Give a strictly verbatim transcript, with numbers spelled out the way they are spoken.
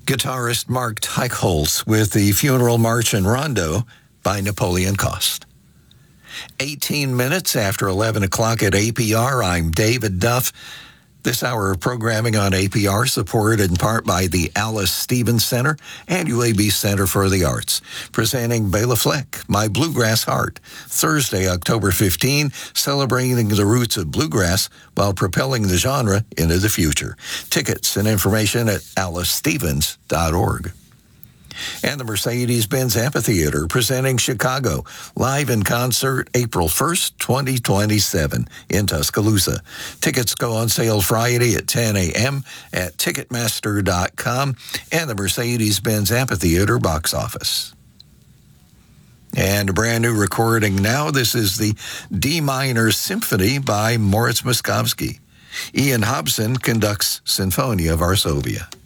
Guitarist Mark Teichholz with the Funeral March and Rondo by Napoleon Cost. eighteen minutes after eleven o'clock at A P R, I'm David Duff. This hour of programming on A P R, supported in part by the Alice Stevens Center and U A B Center for the Arts, presenting Bela Fleck, My Bluegrass Heart, Thursday, October fifteenth, celebrating the roots of bluegrass while propelling the genre into the future. Tickets and information at alice stevens dot org. And the Mercedes-Benz Amphitheater presenting Chicago, live in concert April first, twenty twenty-seven in Tuscaloosa. Tickets go on sale Friday at ten a.m. at ticketmaster dot com and the Mercedes-Benz Amphitheater box office. And a brand new recording now. This is the D minor Symphony by Moritz Moszkowski. Ian Hobson conducts Sinfonia Varsovia.